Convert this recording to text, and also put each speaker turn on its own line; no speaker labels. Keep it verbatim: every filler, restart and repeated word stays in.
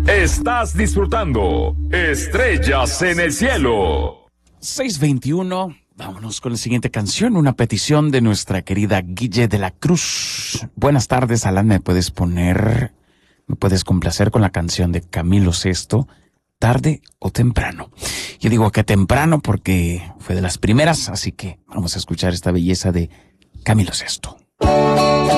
Estás disfrutando Estrellas en el Cielo.
seis veintiuno, vámonos con la siguiente canción, una petición de nuestra querida Guille de la Cruz. Buenas tardes, Alan, ¿me puedes poner, me puedes complacer con la canción de Camilo Sesto, tarde o temprano? Yo digo que temprano porque fue de las primeras, así que vamos a escuchar esta belleza de Camilo Sesto.